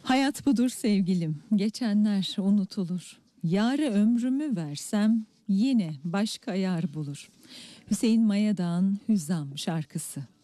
Hayat budur sevgilim, geçenler unutulur. Yâre ömrümü versem yine başka yar bulur. Hüseyin Maya'dan Hüzzam şarkısı.